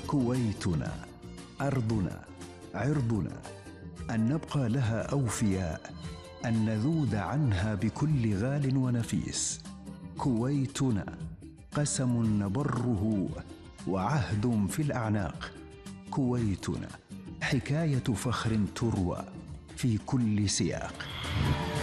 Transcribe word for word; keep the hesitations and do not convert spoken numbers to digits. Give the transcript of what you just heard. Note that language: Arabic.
كويتنا أرضنا عرضنا، أن نبقى لها أوفياء، أن نذود عنها بكل غال ونفيس. كويتنا قسم نبره وعهد في الأعناق. كويتنا حكاية فخر تروى في كل سياق.